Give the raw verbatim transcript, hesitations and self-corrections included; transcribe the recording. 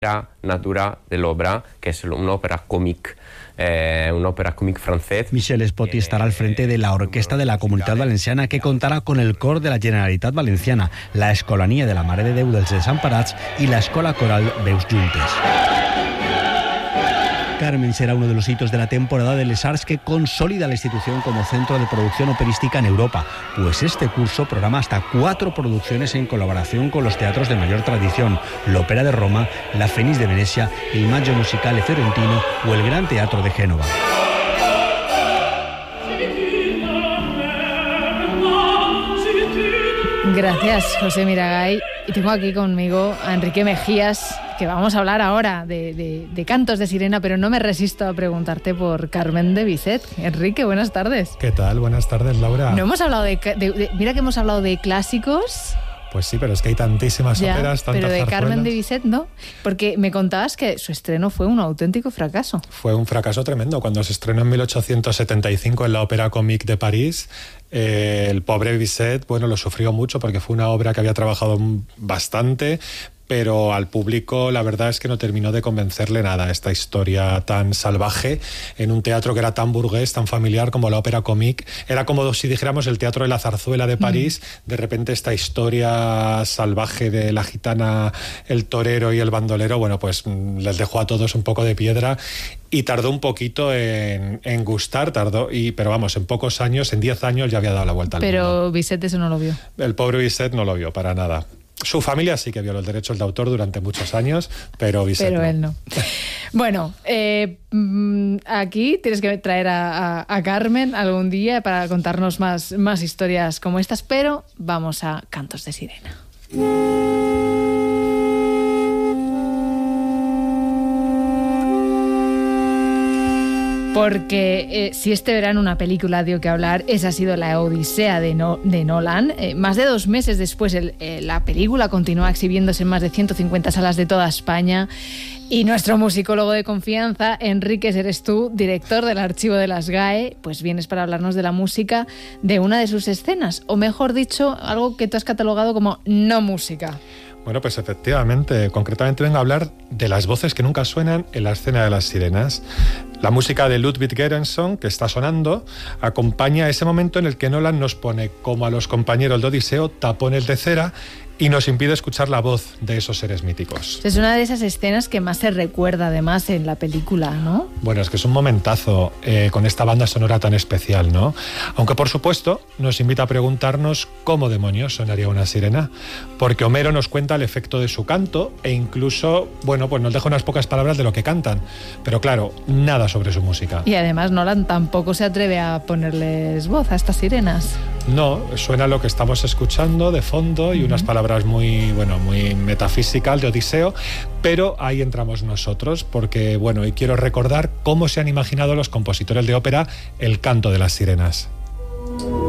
natura dell'opera, que es un'opera cómic, eh, un'opera cómic francés. Michel Espoti estará al frente de la Orquesta de la Comunitat Valenciana, que contará con el cor de la Generalitat Valenciana, la Escolania de la Mare de Déu dels Desemparats y la Escola Coral Veus Juntes. Carmen será uno de los hitos de la temporada de Les Arts, que consolida la institución como centro de producción operística en Europa, pues este curso programa hasta cuatro producciones en colaboración con los teatros de mayor tradición: l'Ópera de Roma, la Fenice de Venecia, il Maggio Musicale Fiorentino o el Gran Teatro de Génova. Gracias, José Miragay. Y tengo aquí conmigo a Enrique Mejías, que vamos a hablar ahora de, de, de cantos de sirena, pero no me resisto a preguntarte por Carmen de Bizet. Enrique, buenas tardes. ¿Qué tal? Buenas tardes, Laura. No hemos hablado de, de, de... Mira que hemos hablado de clásicos... Pues sí, pero es que hay tantísimas ya, óperas, tantas pero de zarzuelas. Carmen de Bizet no, porque me contabas que su estreno fue un auténtico fracaso. Fue un fracaso tremendo. Cuando se estrenó en mil ochocientos setenta y cinco en la Ópera Comique de París, eh, el pobre Bizet, bueno, lo sufrió mucho porque fue una obra que había trabajado bastante, pero al público la verdad es que no terminó de convencerle nada esta historia tan salvaje en un teatro que era tan burgués, tan familiar como la Ópera Comique. Era como si dijéramos el Teatro de la Zarzuela de París, mm. de repente esta historia salvaje de la gitana, el torero y el bandolero, bueno, pues les dejó a todos un poco de piedra y tardó un poquito en, en gustar, tardó, y, pero vamos, en pocos años, en diez años ya había dado la vuelta al mundo. Pero Bizet eso no lo vio. El pobre Bizet no lo vio para nada. Su familia sí que violó los derechos de autor durante muchos años, pero Bizet Pero no. él no. Bueno, eh, aquí tienes que traer a, a, a Carmen algún día para contarnos más, más historias como estas, pero vamos a Cantos de Sirena. Porque eh, si este verano una película dio que hablar, esa ha sido La Odisea de, no, de Nolan. Eh, más de dos meses después, el, eh, la película continúa exhibiéndose en más de ciento cincuenta salas de toda España. Y nuestro musicólogo de confianza, Enrique, eres tú, director del Archivo de las G A E, pues vienes para hablarnos de la música de una de sus escenas, o mejor dicho, algo que tú has catalogado como no música. Bueno, pues efectivamente, concretamente vengo a hablar de las voces que nunca suenan en la escena de las sirenas. La música de Ludwig Göransson, que está sonando, acompaña ese momento en el que Nolan nos pone, como a los compañeros de Odiseo, tapones de cera y nos impide escuchar la voz de esos seres míticos. Es una de esas escenas que más se recuerda, además, en la película, ¿no? Bueno, es que es un momentazo eh, con esta banda sonora tan especial, ¿no? Aunque, por supuesto, nos invita a preguntarnos cómo demonios sonaría una sirena, porque Homero nos cuenta el efecto de su canto e incluso, bueno, pues nos deja unas pocas palabras de lo que cantan, pero claro, nada sobre su música. Y además Nolan tampoco se atreve a ponerles voz a estas sirenas. No, suena lo que estamos escuchando de fondo y unas palabras muy, bueno, muy metafísicas de Odiseo, pero ahí entramos nosotros, porque, bueno, y quiero recordar cómo se han imaginado los compositores de ópera el canto de las sirenas.